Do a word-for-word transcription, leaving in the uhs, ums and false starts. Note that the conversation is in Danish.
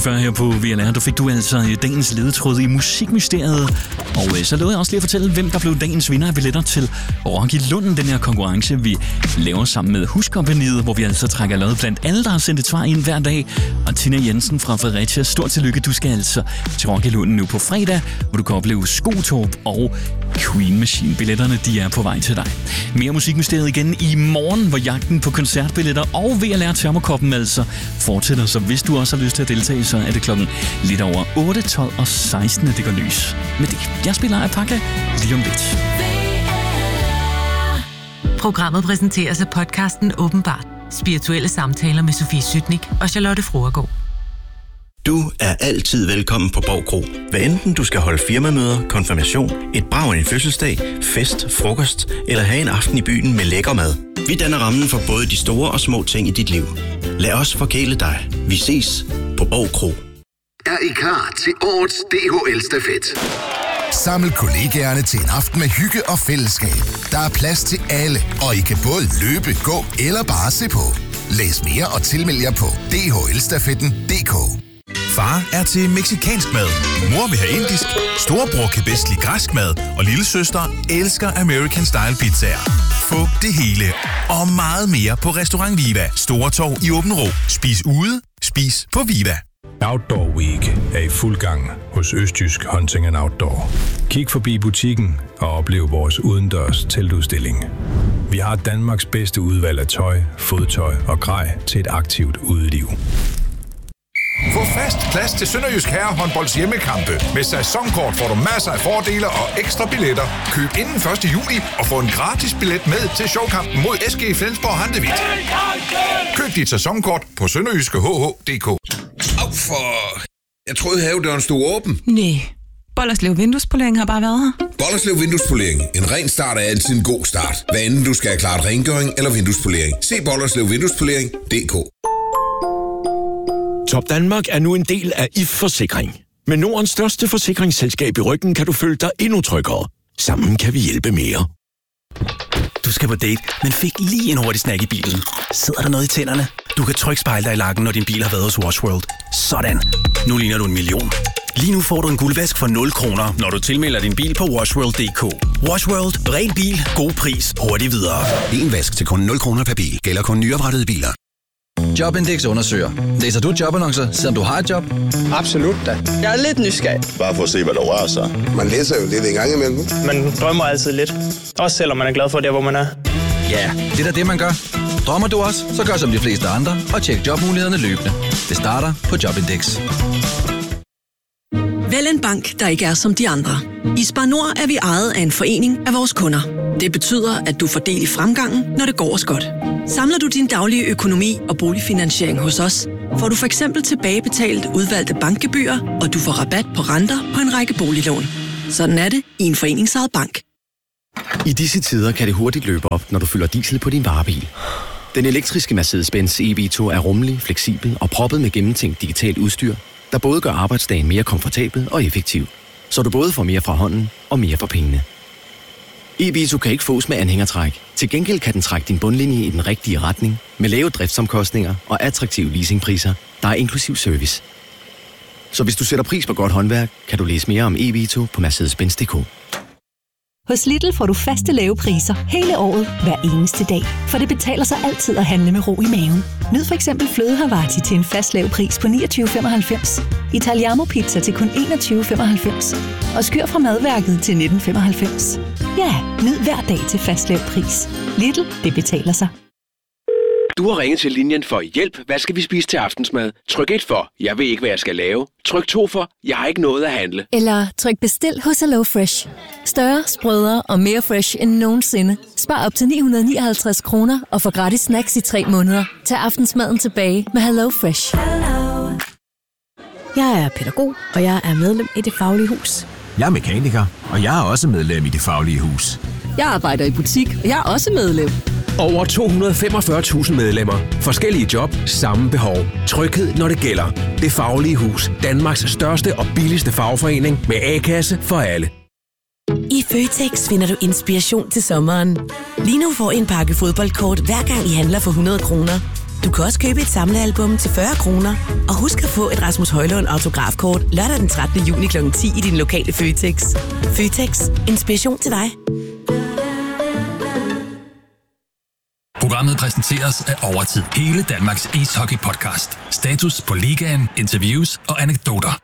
før her på V L R, der fik du altså dagens ledetråd i Musikmysteriet. Og så lovede jeg også lige at fortælle, hvem der blev dagens vinder af billetter til Rock i Lunden, den her konkurrence, vi laver sammen med Huskompagniet, hvor vi altså trækker lod blandt alle, der har sendt et svar ind hver dag. Og Tina Jensen fra Fredericia, stort tillykke. Du skal altså til Rock i Lunden nu på fredag, hvor du kan opleve Skotorp og Queen Machine. Billetterne, de er på vej til dig. Mere Musikmysteriet igen i morgen, hvor jagten på koncertbilletter og V L R Termokoppen altså fortsætter. Så hvis du også har lyst til at deltage, så er det klokken lidt over otte, tolv og seksten, det går løs. Men det, jeg spiller Alpaca lige om lidt. Programmet præsenteres af podcasten Åbenbart. Spirituelle samtaler med Sofie Sytnik og Charlotte Froergaard. Du er altid velkommen på Borg Kro. Hvad enten du skal holde firmamøder, konfirmation, et brag i en fødselsdag, fest, frokost eller have en aften i byen med lækker mad. Vi danner rammen for både de store og små ting i dit liv. Lad os forkæle dig. Vi ses på Borg Kro. Er I klar til årets D H L-stafet? Saml kollegaerne til en aften med hygge og fællesskab. Der er plads til alle, og I kan både løbe, gå eller bare se på. Læs mere og tilmeld jer på d h l stafetten punktum d k. Far er til mexicansk mad. Mor vil have indisk. Storebror kan bedst lide græsk mad. Og lillesøster elsker American Style pizzaer. Få det hele og meget mere på Restaurant Viva. Store Torv i Åbenrå. Spis ude. Spis på Viva. Outdoor Week er i fuld gang hos Østjysk Hunting and Outdoor. Kig forbi butikken og oplev vores udendørs teltudstilling. Vi har Danmarks bedste udvalg af tøj, fodtøj og grej til et aktivt udeliv. Få fast plads til Sønderjysk Herrehåndbolds hjemmekampe. Med sæsonkort får du masser af fordele og ekstra billetter. Køb inden første juli og få en gratis billet med til showkampen mod S G Flensborg Handewitt. Køb dit sæsonkort på sønderjyske h h punktum d k. Au for... Jeg troede havedøren stod åben. Næh. Bollerslev Vinduespolering har bare været her. Bollerslev Vinduespolering. En ren start er altid en god start. Hvad enten du skal have klart rengøring eller vinduespolering. Se Bollerslev Vinduespolering punktum d k. Top Danmark er nu en del af I F Forsikring. Med Nordens største forsikringsselskab i ryggen kan du føle dig endnu tryggere. Sammen kan vi hjælpe mere. Du skal på date, men fik lige en hurtig snack i bilen. Sidder der noget i tænderne? Du kan trykke spejle dig i lakken, når din bil har været hos Wash World. Sådan. Nu ligner du en million. Lige nu får du en guldvask for nul kroner, når du tilmelder din bil på washworld punktum d k. Wash World. Ren bil. God pris. Hurtigt videre. En vask til kun nul kroner per bil. Gælder kun nyoprettede biler. Jobindex undersøger. Læser du jobannoncer, selvom du har et job? Absolut da. Jeg er lidt nysgerrig. Bare for at se, hvad der rører sig. Man læser jo lidt en gang imellem. Man drømmer altid lidt. Også selvom man er glad for der, hvor man er. Ja, det er da det, man gør. Drømmer du også, så gør som de fleste andre og tjek jobmulighederne løbende. Det starter på Jobindex. Vælg en bank, der ikke er som de andre. I Spar Nord er vi ejet af en forening af vores kunder. Det betyder, at du får del i fremgangen, når det går os godt. Samler du din daglige økonomi og boligfinansiering hos os, får du for eksempel tilbagebetalt udvalgte bankgebyrer, og du får rabat på renter på en række boliglån. Sådan er det i en foreningsejet bank. I disse tider kan det hurtigt løbe op, når du fylder diesel på din varebil. Den elektriske Mercedes-Benz E V to er rummelig, fleksibel og proppet med gennemtænkt digitalt udstyr, der både gør arbejdsdagen mere komfortabel og effektiv, så du både får mere fra hånden og mere for pengene. E V to kan ikke fås med anhængertræk. Til gengæld kan den trække din bundlinje i den rigtige retning, med lave driftsomkostninger og attraktive leasingpriser, der er inklusiv service. Så hvis du sætter pris på godt håndværk, kan du læse mere om E V to på mercedes benz punktum d k. Hos Lidl får du faste lave priser hele året, hver eneste dag. For det betaler sig altid at handle med ro i maven. Nyd for eksempel fløde Havarti til en fast lav pris på niogtyve femoghalvfems. Italiano pizza til kun enogtyve femoghalvfems. Og skyr fra madværket til nitten femoghalvfems. Ja, nyd hver dag til fast lav pris. Lidl, det betaler sig. Du har ringet til linjen for hjælp. Hvad skal vi spise til aftensmad? Tryk et for, jeg ved ikke, hvad jeg skal lave. Tryk to for, jeg har ikke noget at handle. Eller tryk bestil hos Hello Fresh. Større, sprødere og mere fresh end nogensinde. Spar op til ni hundrede nioghalvtreds kroner og få gratis snacks i tre måneder. Tag aftensmaden tilbage med Hello Fresh. Jeg er pædagog, og jeg er medlem i Det Faglige Hus. Jeg er mekaniker, og jeg er også medlem i Det Faglige Hus. Jeg arbejder i butik, og jeg er også medlem. Over to hundrede og femogfyrre tusind medlemmer. Forskellige job, samme behov. Tryghed, når det gælder. Det Faglige Hus. Danmarks største og billigste fagforening med A-kasse for alle. I Føtex finder du inspiration til sommeren. Lige nu får en pakke fodboldkort, hver gang I handler for hundrede kroner. Du kan også købe et samlealbum til fyrre kroner. Og husk at få et Rasmus Højlund autografkort lørdag den trettende juni klokken ti i din lokale Føtex. Føtex. Inspiration til dig. Programmet præsenteres af Overtid. Hele Danmarks ishockey-podcast. Status på ligaen, interviews og anekdoter.